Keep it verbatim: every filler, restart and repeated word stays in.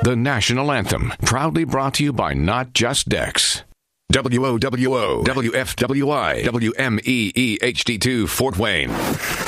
The national anthem, proudly brought to you by Not Just Dex. W O W O, W F W I, W M E E H D two, Fort Wayne.